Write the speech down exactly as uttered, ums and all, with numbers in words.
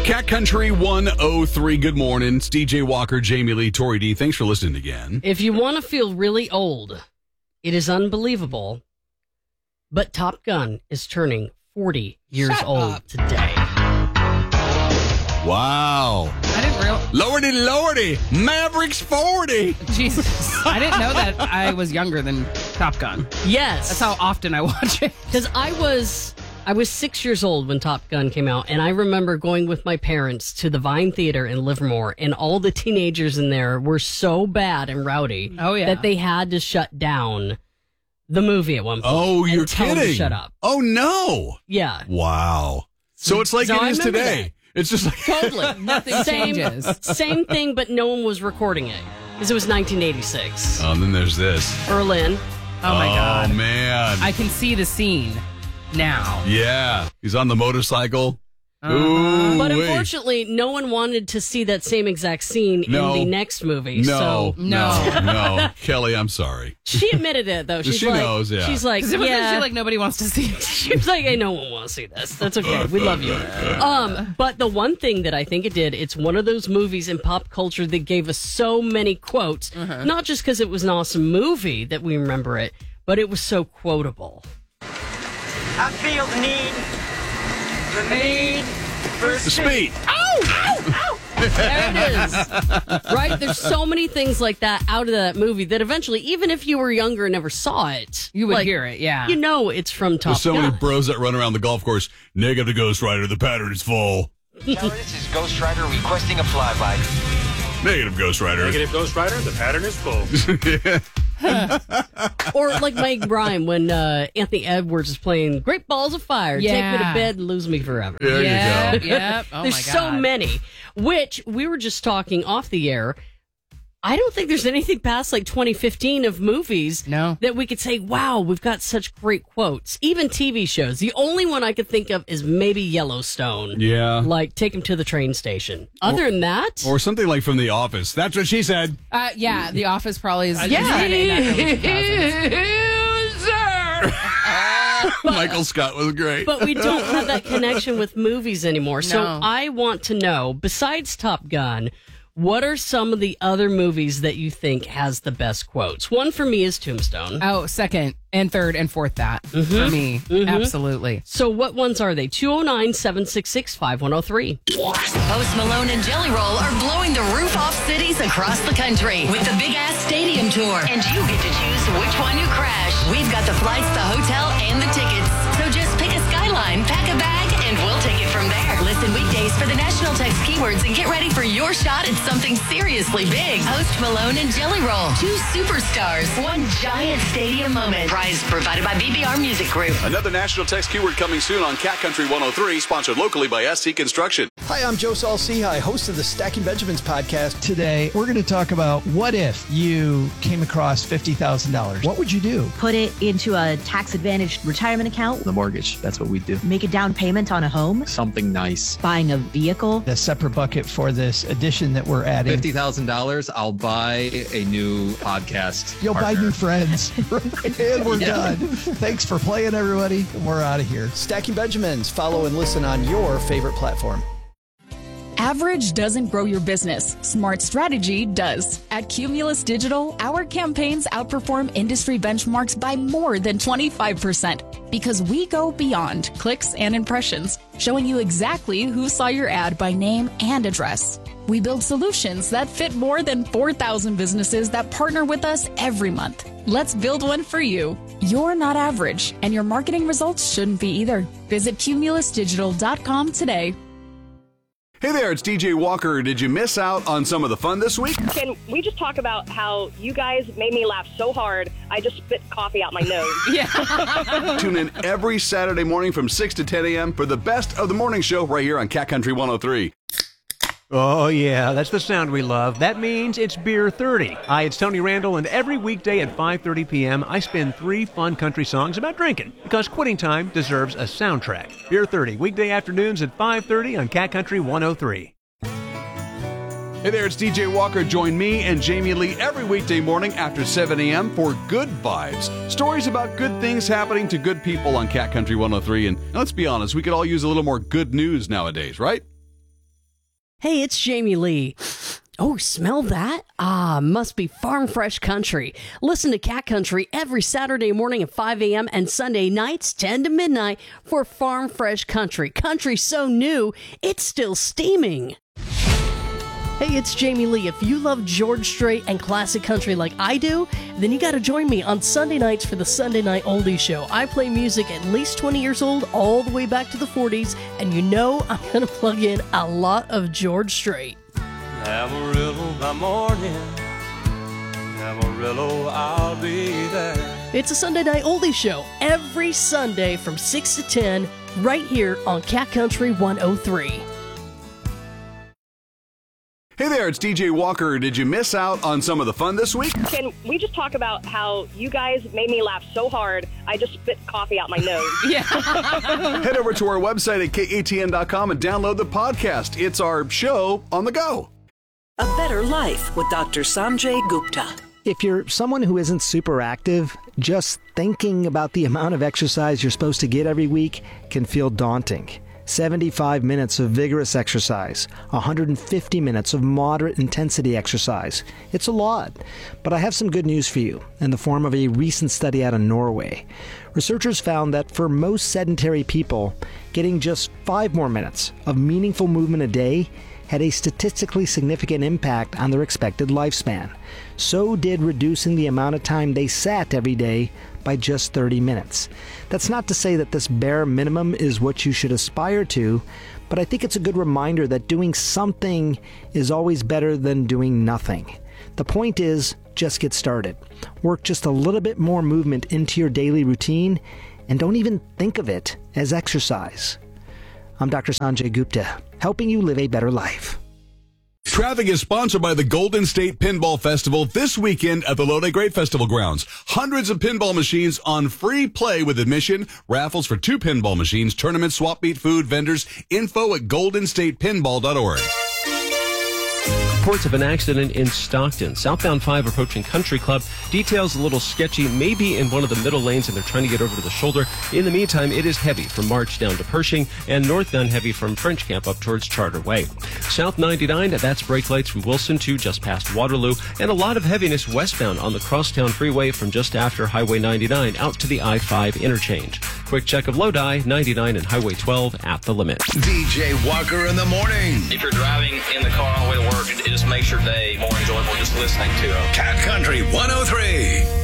Cat Country one oh three. Good morning. It's D J Walker, Jamie Lee, Tori D. Thanks for listening again. If you want to feel really old, it is unbelievable, but Top Gun is turning forty years Shut old up. today. Wow. I didn't realize. Lordy, lordy. Mavericks forty. Jesus. I didn't know that I was younger than Top Gun. Yes. That's how often I watch it. Because I was I was six years old when Top Gun came out, and I remember going with my parents to the Vine Theater in Livermore, and all the teenagers in there were so bad and rowdy Oh, yeah. that they had to shut down the movie at one point. Oh, you're and tell them to kidding. shut up. Oh, no. Yeah. Wow. So it's like So it I is remember today. It's just like... Totally. Nothing same, changes. Same thing, but no one was recording it because it was nineteen eighty-six. Oh, and then there's this. Berlin. Oh, my God. Oh, man. I can see the scene now. Yeah. He's on the motorcycle. Uh-huh. Ooh, But wait. unfortunately, no one wanted to see that same exact scene No. in the next movie. No, So no, no. Kelly, I'm sorry. she admitted it, though. She's She like, knows, yeah. She's like, Because it yeah. feel like nobody wants to see it. She was like, hey, no one wants to see this. That's okay. We love you. Um, but the one thing that I think it did, it's one of those movies in pop culture that gave us so many quotes, Uh-huh. not just because it was an awesome movie that we remember it, but it was so quotable. I feel the need, the need for The speed. There it is. Right? There's so many things like that out of that movie that eventually, even if you were younger and never saw it, You would like, hear it, yeah. You know it's from Top There's so Gun. many bros that run around the golf course. Negative to Ghost Rider. The pattern is full. Hello, this is Ghost Rider requesting a flyby. Negative Ghost Rider. Negative Ghost Rider, the pattern is full. Or like Mike Bryan when uh, Anthony Edwards is playing Great Balls of Fire. Take me to Yeah. bed and lose me forever. There Yep, you go. yep. Oh, There's my so God. many, which we were just talking off the air. I don't think there's anything past like twenty fifteen of movies No. that we could say, wow, we've got such great quotes. Even T V shows. The only one I could think of is maybe Yellowstone. Yeah. Like, take him to the train station. Other than that, Or something like from The Office. That's what she said. Uh, yeah, The Office probably is. Yeah. Michael Scott was great. but we don't have that connection with movies anymore. So No. I want to know, besides Top Gun, what are some of the other movies that you think has the best quotes? One for me is Tombstone. Oh, second and third and fourth that for me. Absolutely. So what ones are they? two oh nine, seven six six, five one oh three. Post Malone and Jelly Roll are blowing the roof off cities across the country with the Big Ass Stadium Tour. And you get to choose which one you crash. We've got the flights, the hotel, and the tickets. So just pick a skyline, pack a bag, and we'll take it from there. Listen weekdays for the national text keywords and get ready for your shot at something seriously big. Post Malone and Jelly Roll. Two superstars. One giant stadium moment. Prize provided by B B R Music Group. Another national text keyword coming soon on Cat Country one oh three, sponsored locally by S C Construction. Hi, I'm Joe Saul-Sehy, host of the Stacking Benjamins podcast. Today, we're going to talk about what if you came across fifty thousand dollars? What would you do? Put it into a tax-advantaged retirement account, The mortgage. That's what we do. make a down payment on a home, Something nice. buying a vehicle. A separate bucket for this addition that we're adding. fifty thousand dollars, I'll buy a new podcast. You'll buy partner. new friends. And we're done. Thanks for playing, everybody. We're out of here. Stacking Benjamins. Follow and listen on your favorite platform. Average doesn't grow your business. Smart strategy does. At Cumulus Digital, our campaigns outperform industry benchmarks by more than twenty-five percent because we go beyond clicks and impressions, showing you exactly who saw your ad by name and address. We build solutions that fit more than four thousand businesses that partner with us every month. Let's build one for you. You're not average, and your marketing results shouldn't be either. Visit cumulus digital dot com today. Hey there, it's D J Walker. Did you miss out on some of the fun this week? Can we just talk about how you guys made me laugh so hard, I just spit coffee out my nose? Yeah. Tune in every Saturday morning from six to ten a.m. for the best of the morning show right here on Cat Country one oh three. Oh, yeah, that's the sound we love. That means it's Beer thirty. Hi, it's Tony Randall, and every weekday at five thirty p.m., I spin three fun country songs about drinking, because quitting time deserves a soundtrack. Beer thirty, weekday afternoons at five thirty on Cat Country one oh three. Hey there, it's D J Walker. Join me and Jamie Lee every weekday morning after seven a.m. for Good Vibes. Stories about good things happening to good people on Cat Country one oh three. And let's be honest, we could all use a little more good news nowadays, right? Hey, it's Jamie Lee. Oh, smell that? Ah, must be Farm Fresh Country. Listen to Cat Country every Saturday morning at five a.m. and Sunday nights ten to midnight for Farm Fresh Country. Country so new, it's still steaming. Hey, it's Jamie Lee. If you love George Strait and classic country like I do, then you got to join me on Sunday nights for the Sunday Night Oldie Show. I play music at least twenty years old, all the way back to the forties, and you know I'm going to plug in a lot of George Strait. Amarillo by morning, Amarillo, I'll be there. It's a Sunday Night Oldie Show every Sunday from six to ten right here on Cat Country one oh three. Hey there, it's D J Walker. Did you miss out on some of the fun this week? Can we just talk about how you guys made me laugh so hard, I just spit coffee out my nose? Yeah. Head over to our website at K A T N dot com and download the podcast. It's our show on the go. A Better Life with Doctor Sanjay Gupta. If you're someone who isn't super active, just thinking about the amount of exercise you're supposed to get every week can feel daunting. seventy-five minutes of vigorous exercise, one hundred fifty minutes of moderate intensity exercise. It's a lot, but I have some good news for you in the form of a recent study out of Norway. Researchers found that for most sedentary people, getting just five more minutes of meaningful movement a day had a statistically significant impact on their expected lifespan. So did reducing the amount of time they sat every day by just thirty minutes. That's not to say that this bare minimum is what you should aspire to, but I think it's a good reminder that doing something is always better than doing nothing. The point is, just get started. Work just a little bit more movement into your daily routine, and don't even think of it as exercise. I'm Doctor Sanjay Gupta, helping you live a better life. Traffic is sponsored by the Golden State Pinball Festival this weekend at the Lodi Great Festival Grounds. Hundreds of pinball machines on free play with admission, raffles for two pinball machines, tournaments, swap meet, food, vendors. Info at golden state pinball dot org. Reports of an accident in Stockton. Southbound five approaching Country Club. Details a little sketchy, maybe in one of the middle lanes, and they're trying to get over to the shoulder. In the meantime, it is heavy from March down to Pershing, and northbound heavy from French Camp up towards Charter Way. South ninety-nine, that's brake lights from Wilson to just past Waterloo, and a lot of heaviness westbound on the Crosstown Freeway from just after Highway ninety-nine out to the I five interchange. Quick check of Lodi, ninety-nine and Highway twelve at the limit. D J Walker in the morning. If you're driving in the car on the way to work, it just makes your day more enjoyable just listening to them. Cat Country one oh three.